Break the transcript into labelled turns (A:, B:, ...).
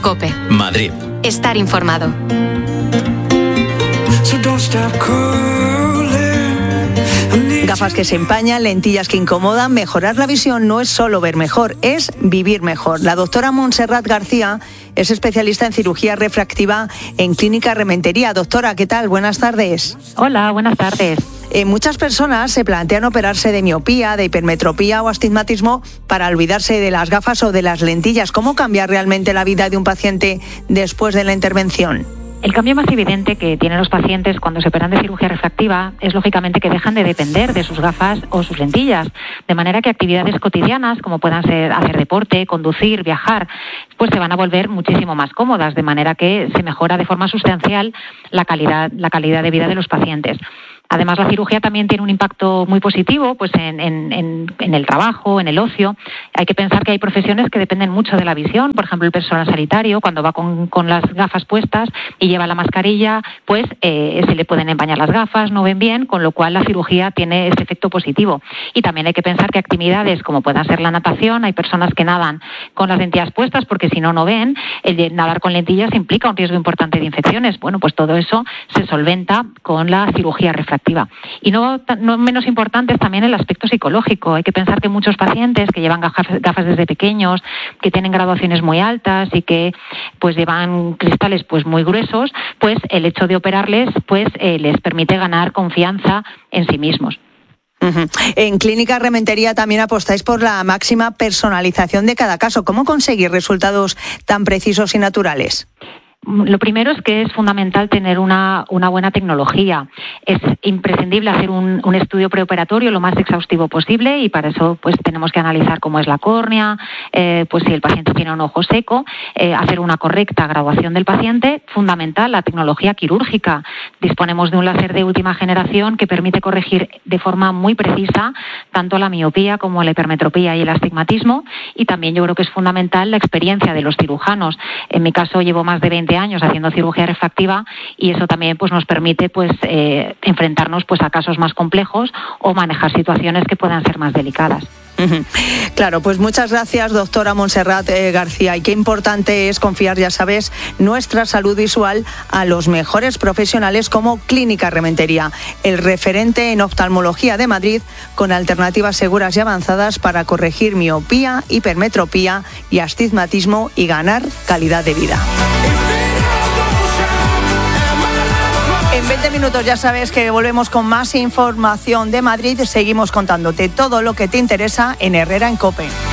A: COPE.
B: Madrid.
A: Estar informado.
C: Gafas que se empañan, lentillas que incomodan. Mejorar la visión no es solo ver mejor, es vivir mejor. La doctora Montserrat García es especialista en cirugía refractiva en Clínica Rementería. Doctora, ¿qué tal? Buenas tardes.
D: Hola, buenas tardes.
C: Muchas personas se plantean operarse de miopía, de hipermetropía o astigmatismo para olvidarse de las gafas o de las lentillas. ¿Cómo cambia realmente la vida de un paciente después de la intervención?
D: El cambio más evidente que tienen los pacientes cuando se operan de cirugía refractiva es lógicamente que dejan de depender de sus gafas o sus lentillas, de manera que actividades cotidianas como puedan ser hacer deporte, conducir, viajar, pues se van a volver muchísimo más cómodas, de manera que se mejora de forma sustancial la calidad de vida de los pacientes. Además, la cirugía también tiene un impacto muy positivo pues en el trabajo, en el ocio. Hay que pensar que hay profesiones que dependen mucho de la visión. Por ejemplo, el personal sanitario, cuando va con las gafas puestas y lleva la mascarilla, pues se le pueden empañar las gafas, no ven bien, con lo cual la cirugía tiene ese efecto positivo. Y también hay que pensar que actividades como puedan ser la natación, hay personas que nadan con las lentillas puestas porque si no, no ven. El de nadar con lentillas implica un riesgo importante de infecciones. Bueno, pues todo eso se solventa con la cirugía refractiva. Y no menos importante es también el aspecto psicológico. Hay que pensar que muchos pacientes que llevan gafas desde pequeños, que tienen graduaciones muy altas y que pues llevan cristales pues muy gruesos, pues el hecho de operarles pues les permite ganar confianza en sí mismos.
C: Uh-huh. En Clínica Rementería también apostáis por la máxima personalización de cada caso. ¿Cómo conseguir resultados tan precisos y naturales?
D: Lo primero es que es fundamental tener una buena tecnología. Es imprescindible hacer un estudio preoperatorio lo más exhaustivo posible y para eso pues tenemos que analizar cómo es la córnea, pues si el paciente tiene un ojo seco, hacer una correcta graduación del paciente. Fundamental la tecnología quirúrgica. Disponemos de un láser de última generación que permite corregir de forma muy precisa tanto la miopía como la hipermetropía y el astigmatismo, y también yo creo que es fundamental la experiencia de los cirujanos. En mi caso llevo más de 20 años haciendo cirugía refractiva y eso también pues nos permite pues enfrentarnos pues a casos más complejos o manejar situaciones que puedan ser más delicadas.
C: Claro, pues muchas gracias, doctora Montserrat García. Y qué importante es confiar, ya sabes, nuestra salud visual a los mejores profesionales como Clínica Rementería, el referente en oftalmología de Madrid, con alternativas seguras y avanzadas para corregir miopía, hipermetropía y astigmatismo y ganar calidad de vida. En 20 minutos ya sabes que volvemos con más información de Madrid. Seguimos contándote todo lo que te interesa en Herrera en COPE.